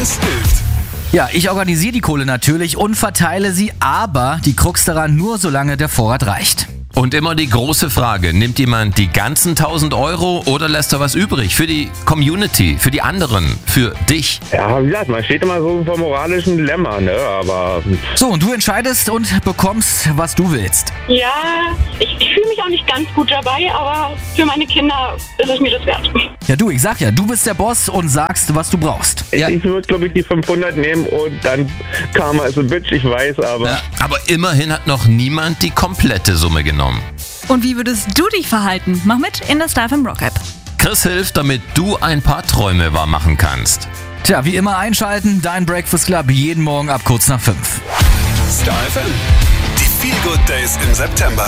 Chris hilft. Ja, ich organisiere die Kohle natürlich und verteile sie, aber die Krux daran nur, solange der Vorrat reicht. Und immer die große Frage, nimmt jemand die ganzen 1.000 € oder lässt er was übrig? Für die Community, für die anderen, für dich? Ja, wie gesagt, man steht immer so vor moralischen Dilemma, ne, aber... So, und du entscheidest und bekommst, was du willst. Ja, ich fühle mich auch nicht ganz gut dabei, aber für meine Kinder ist es mir das wert. Ja, ich sag ja, du bist der Boss und sagst, was du brauchst. Ja. Ich würde, glaube ich, die 500 nehmen und dann Karma ist a bitch, ich weiß, aber... Ja, aber immerhin hat noch niemand die komplette Summe genommen. Und wie würdest du dich verhalten? Mach mit in der Star FM Rock App. Chris hilft, damit du ein paar Träume wahr machen kannst. Tja, wie immer einschalten, dein Breakfast Club jeden Morgen ab kurz nach 5. Star FM. Die Feel Good Days im September.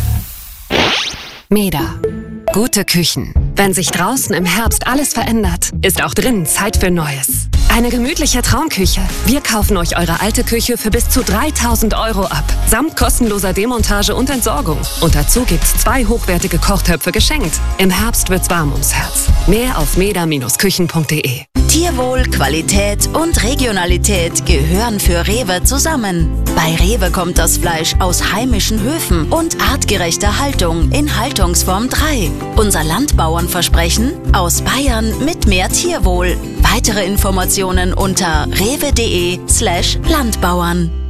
Meda. Gute Küchen. Wenn sich draußen im Herbst alles verändert, ist auch drinnen Zeit für Neues. Eine gemütliche Traumküche. Wir kaufen euch eure alte Küche für bis zu 3.000 € ab. Samt kostenloser Demontage und Entsorgung. Und dazu gibt's 2 hochwertige Kochtöpfe geschenkt. Im Herbst wird's warm ums Herz. Mehr auf meda-küchen.de. Tierwohl, Qualität und Regionalität gehören für Rewe zusammen. Bei Rewe kommt das Fleisch aus heimischen Höfen und artgerechter Haltung in Haltungsform 3. Unser Landbauernversprechen: aus Bayern mit mehr Tierwohl. Weitere Informationen unter rewe.de/Landbauern.